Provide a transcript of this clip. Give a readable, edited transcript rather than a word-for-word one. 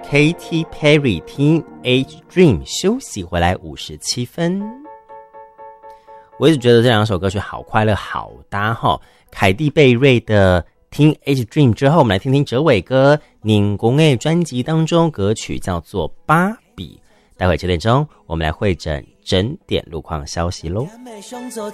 Katy Perry Teenage Dream 休息回来57分。我一直觉得这两首歌曲好快乐好搭齁，凯蒂贝瑞的 Teenage Dream 之后，我们来听听哲伟哥宁公诶专辑当中歌曲叫做芭比。待会7点钟我们来会诊整点路况消息咯。